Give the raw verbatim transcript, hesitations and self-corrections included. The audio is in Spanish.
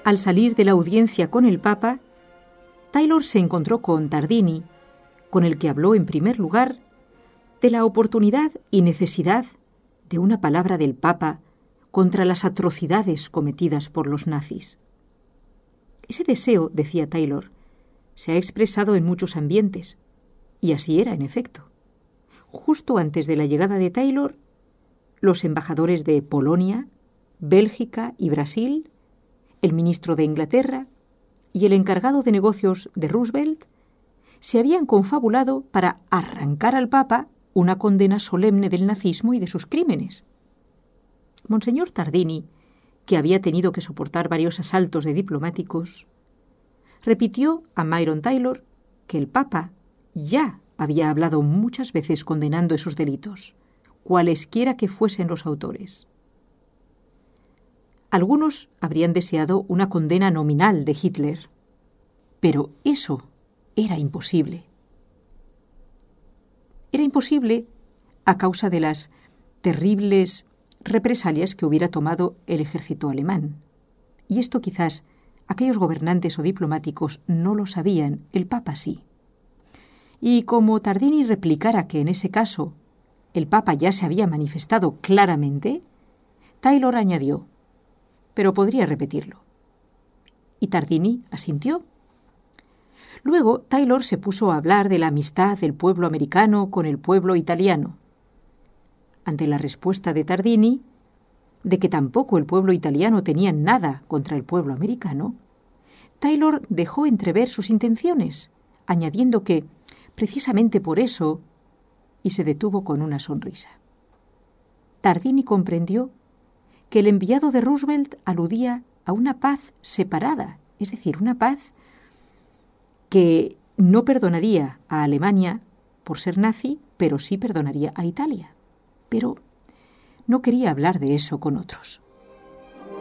Al salir de la audiencia con el Papa, Taylor se encontró con Tardini, con el que habló en primer lugar de la oportunidad y necesidad de una palabra del Papa contra las atrocidades cometidas por los nazis. Ese deseo, decía Taylor, se ha expresado en muchos ambientes, y así era, en efecto. Justo antes de la llegada de Taylor, los embajadores de Polonia, Bélgica y Brasil, el ministro de Inglaterra y el encargado de negocios de Roosevelt se habían confabulado para arrancar al Papa una condena solemne del nazismo y de sus crímenes. Monseñor Tardini, que había tenido que soportar varios asaltos de diplomáticos, repitió a Myron Taylor que el Papa ya había hablado muchas veces condenando esos delitos, cualesquiera que fuesen los autores. Algunos habrían deseado una condena nominal de Hitler, pero eso era imposible. Era imposible a causa de las terribles represalias que hubiera tomado el ejército alemán. Y esto quizás aquellos gobernantes o diplomáticos no lo sabían, el Papa sí. Y como Tardini replicara que en ese caso el Papa ya se había manifestado claramente, Taylor añadió, pero podría repetirlo. Y Tardini asintió. Luego Taylor se puso a hablar de la amistad del pueblo americano con el pueblo italiano. Ante la respuesta de Tardini, de que tampoco el pueblo italiano tenía nada contra el pueblo americano, Taylor dejó entrever sus intenciones, añadiendo que, precisamente por eso, y se detuvo con una sonrisa. Tardini comprendió que el enviado de Roosevelt aludía a una paz separada, es decir, una paz que no perdonaría a Alemania por ser nazi, pero sí perdonaría a Italia. Pero no quería hablar de eso con otros.